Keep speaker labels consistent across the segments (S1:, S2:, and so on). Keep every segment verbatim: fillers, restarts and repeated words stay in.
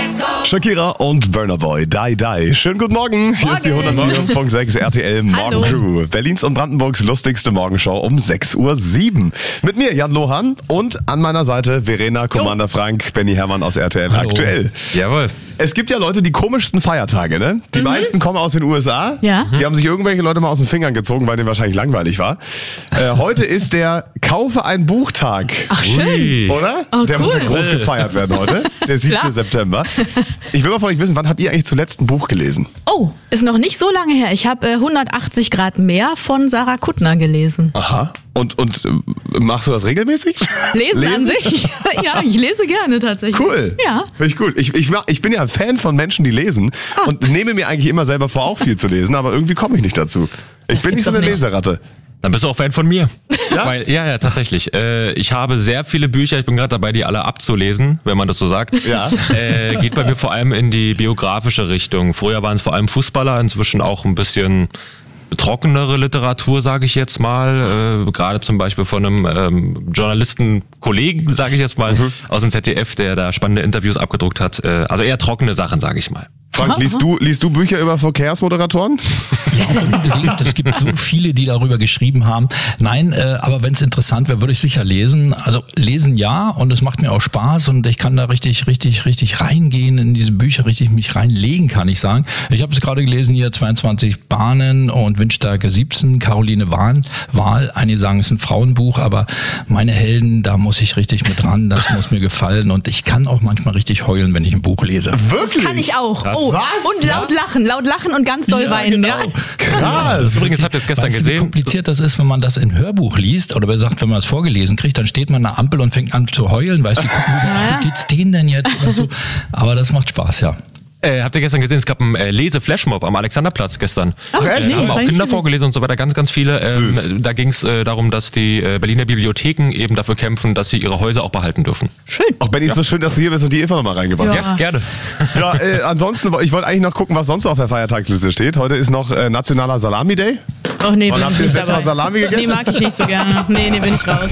S1: Shakira und Burna Boy, Die Die. Schönen guten Morgen. Hier ist die hundertvier Komma sechs R T L Morgencrew. Berlins und Brandenburgs lustigste Morgenshow um sechs Uhr sieben. Mit mir Jan Lohan und an meiner Seite Verena, Commander Frank, Benny Hermann aus R T L
S2: Hallo.
S1: Aktuell.
S2: Jawohl.
S1: Es gibt ja Leute, die komischsten Feiertage, ne? Die mhm. meisten kommen aus den U S A.
S3: Ja.
S1: Die haben sich irgendwelche Leute mal aus den Fingern gezogen, weil denen wahrscheinlich langweilig war. Äh, heute ist der Kaufe ein Buchtag.
S3: Ach, schön.
S1: Oder?
S3: Oh,
S1: der
S3: cool.
S1: muss ja groß gefeiert werden heute. Der siebte September. Ich will mal von euch wissen, wann habt ihr eigentlich zuletzt ein Buch gelesen?
S3: Oh, ist noch nicht so lange her. Ich habe äh, hundertachtzig Grad mehr von Sarah Kuttner gelesen.
S1: Aha. Und, und äh, machst du das regelmäßig?
S3: Lesen,
S1: lesen?
S3: an sich? Ja, ich lese gerne tatsächlich.
S1: Cool.
S3: Ja.
S1: Finde ich gut. Ich, ich, ich bin ja ein Fan von Menschen, die lesen ah. und nehme mir eigentlich immer selber vor, auch viel zu lesen, aber irgendwie komme ich nicht dazu. Ich
S3: Das
S1: bin nicht so eine
S3: nicht.
S1: Leseratte.
S2: Dann bist du auch Fan von mir.
S1: Ja?
S2: Weil, ja, ja, tatsächlich. Äh, ich habe sehr viele Bücher, ich bin gerade dabei, die alle abzulesen, wenn man das so sagt.
S1: Ja.
S2: Äh, geht bei mir vor allem in die biografische Richtung. Früher waren es vor allem Fußballer, inzwischen auch ein bisschen trockenere Literatur, sage ich jetzt mal. Äh, gerade zum Beispiel von einem ähm, Journalisten-Kollegen, sage ich jetzt mal, mhm. aus dem Z D F, der da spannende Interviews abgedruckt hat. Äh, also eher trockene Sachen, sage ich mal.
S1: Frank, liest du, liest du Bücher über Verkehrsmoderatoren?
S4: Ja, unbedingt. Es gibt so viele, die darüber geschrieben haben. Nein, äh, aber wenn es interessant wäre, würde ich sicher lesen. Also lesen ja, und es macht mir auch Spaß und ich kann da richtig, richtig, richtig reingehen in diese Bücher, richtig mich reinlegen, kann ich sagen. Ich habe es gerade gelesen hier, zweiundzwanzig Bahnen und Windstärke siebzehn, Caroline Wahl. Wahl. Einige sagen, es ist ein Frauenbuch, aber meine Helden, da muss ich richtig mit ran, das muss mir gefallen und ich kann auch manchmal richtig heulen, wenn ich ein Buch lese.
S1: Wirklich?
S3: Kann ich auch.
S2: Krass.
S3: Oh,
S1: Was?
S3: und laut lachen, laut lachen und ganz doll
S4: Ja,
S3: weinen.
S4: genau.
S3: Ja.
S1: Krass.
S2: Übrigens habt ihr es gestern
S4: Weißt du, wie
S2: gesehen.
S4: kompliziert das ist, wenn man das in Hörbuch liest oder besser gesagt, wenn man es vorgelesen kriegt, dann steht man an der Ampel und fängt an zu heulen, weißt du, gucken,
S3: Ja.
S4: wie geht's denen denn jetzt oder so. Aber das macht Spaß, ja.
S2: Äh, habt ihr gestern gesehen, es gab einen äh, Lese-Flashmob am Alexanderplatz gestern.
S3: Ach,
S1: echt?
S3: nee,
S2: Da haben
S3: war
S2: auch
S3: ich
S2: Kinder
S3: nicht.
S2: vorgelesen und so weiter, ganz, ganz viele. Ähm,
S1: Süß.
S2: da ging es äh, darum, dass die äh, Berliner Bibliotheken eben dafür kämpfen, dass sie ihre Häuser auch behalten dürfen.
S3: Schön.
S1: Auch Benni, ist so schön, dass du hier bist und die Eva nochmal reingebracht
S3: Ja.
S1: hast.
S2: Ja, gerne.
S1: Ja, äh, ansonsten, ich wollte eigentlich noch gucken, was sonst auf der Feiertagsliste steht. Heute ist noch äh, Nationaler Salami-Day.
S3: Oh nee,
S1: Wann
S3: bin
S1: habt
S3: ich
S1: ihr das
S3: nicht
S1: letzte Mal
S3: dabei.
S1: Salami gegessen?
S3: Nee, mag ich nicht so gerne. Nee, nee, bin ich raus.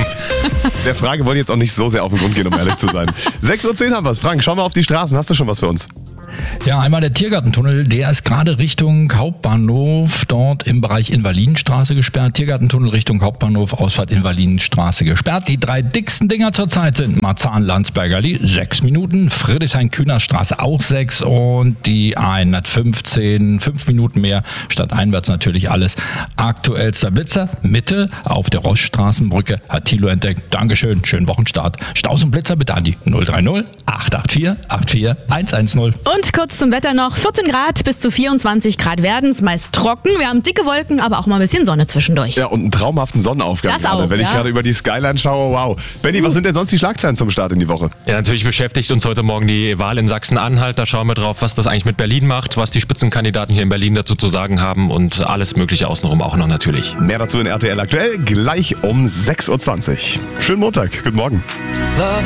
S1: Der Frage wollen jetzt auch nicht so sehr auf den Grund gehen, um ehrlich zu sein. sechs Uhr zehn haben wir es. Frank, schau mal auf die Straßen. Hast du schon was für uns?
S4: Ja, einmal der Tiergartentunnel, der ist gerade Richtung Hauptbahnhof, dort im Bereich Invalidenstraße gesperrt. Tiergartentunnel Richtung Hauptbahnhof, Ausfahrt Invalidenstraße gesperrt. Die drei dicksten Dinger zurzeit sind Marzahn-Landsberger Allee, sechs Minuten, Friedrichshain-Kühner-Straße auch sechs und die hundertfünfzehn, fünf Minuten mehr, stadteinwärts natürlich alles. Aktuellster Blitzer, Mitte auf der Roststraßenbrücke, hat Thilo entdeckt. Dankeschön, schönen Wochenstart. Staus und Blitzer bitte an die null drei null, acht acht vier, acht vier, eins eins null.
S3: Und kurz zum Wetter noch. vierzehn Grad bis zu vierundzwanzig Grad werden es, meist trocken. Wir haben dicke Wolken, aber auch mal ein bisschen Sonne zwischendurch.
S1: Ja, und einen traumhaften Sonnenaufgang.
S3: Das
S1: gerade.
S3: auch,
S1: Wenn ich
S3: ja.
S1: gerade über die Skyline schaue, wow. Benni, was sind denn sonst die Schlagzeilen zum Start in die Woche?
S2: Ja, natürlich beschäftigt uns heute Morgen die Wahl in Sachsen-Anhalt. Da schauen wir drauf, was das eigentlich mit Berlin macht, was die Spitzenkandidaten hier in Berlin dazu zu sagen haben und alles Mögliche außenrum auch noch natürlich.
S1: Mehr dazu in R T L aktuell, gleich um sechs Uhr zwanzig. Schönen Montag, guten Morgen.